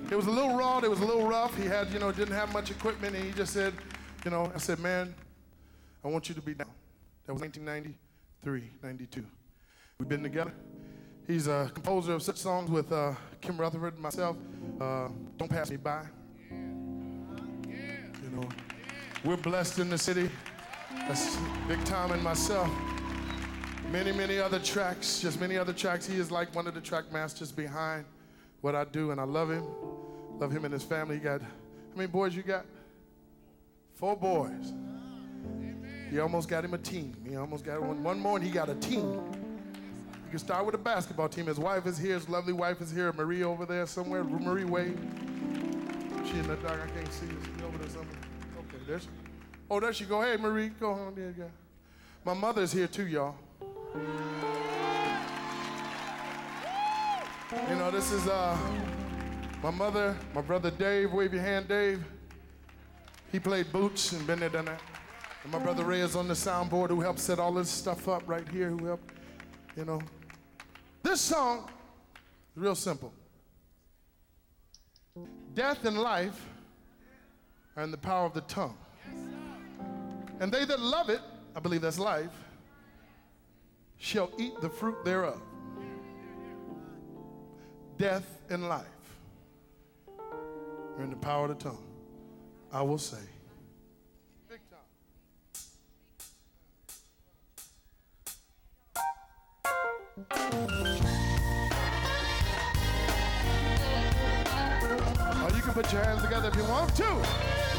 It was a little raw, it was a little rough. He had, didn't have much equipment, and he just said, I said, man, I want you to be down. That was 1993, 92. We've been together. He's a composer of such songs with Kim Rutherford and myself. Don't Pass Me By. We're blessed in the city. That's Big Tom and myself. Many, many other tracks, just many other tracks. He is like one of the track masters behind what I do, and I love him. Love him and his family. He got, how many boys you got? 4 boys. He almost got him a team. He almost got one more, and he got a team. You can start with a basketball team. His wife is here. His lovely wife is here. Marie over there somewhere. Marie Wade. She in the dark. I can't see her. She's over there somewhere. Okay, there she. Oh, there she go. Hey, Marie, go on there, guy. My mother's here too, y'all. This is my mother, my brother Dave. Wave your hand, Dave. He played boots and been there, done that. And my brother Ray is on the soundboard, who helped set all this stuff up right here, who helped, This song is real simple. Death and life are in the power of the tongue. And they that love it, I believe that's life, shall eat the fruit thereof. Death and life are in the power of the tongue. I will say. Big time. Oh, you can put your hands together if you want to.